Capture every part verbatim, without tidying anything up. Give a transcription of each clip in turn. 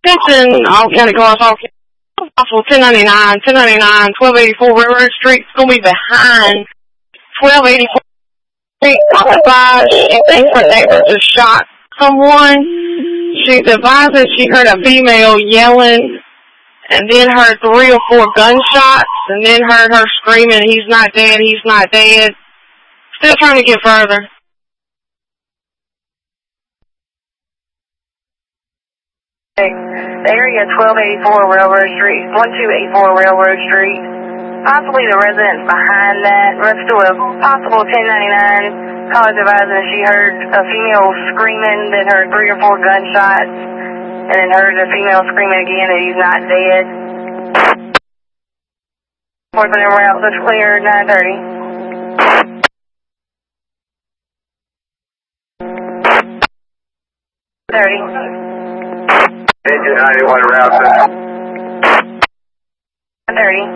Attention, all county cars, all possible ten ninety-nine, ten ninety-nine, twelve eighty-four Railroad Street. It's going to be behind twelve eighty-four Street. Occupied. She thinks her neighbor just shot someone. She advises she heard a female yelling and then heard three or four gunshots and then heard her screaming, he's not dead, he's not dead. Still trying to get further. Area twelve eighty-four Railroad Street, twelve eighty-four Railroad Street. Possibly the residents behind that. Rest to a possible ten ninety-nine. Caller advising she heard a female screaming, then heard three or four gunshots, and then heard a female screaming again that he's not dead. Fourth and route, looks clear, nine thirty. thirty. Engine ninety-one route. thirty.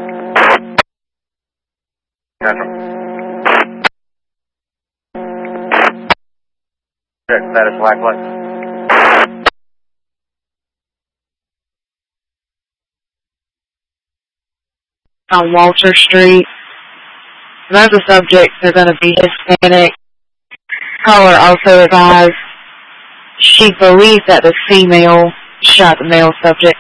Check status black light. On Walter Street. There's a subject, they're going to be Hispanic. Caller also advised she believes that the female shot the male subject.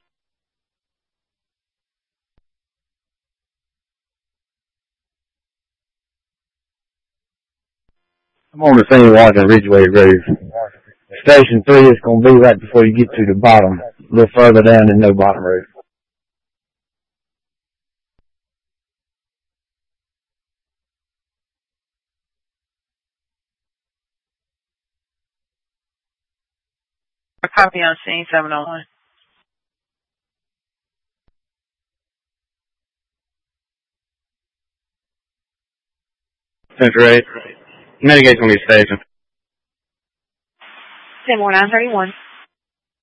I'm on the scene watching Ridgeway Road. Station three is going to be right before you get to the bottom, a little further down than No Bottom Road. A copy on scene seven oh one. Center eight. Medicate's going to be station. ten more nine thirty-one.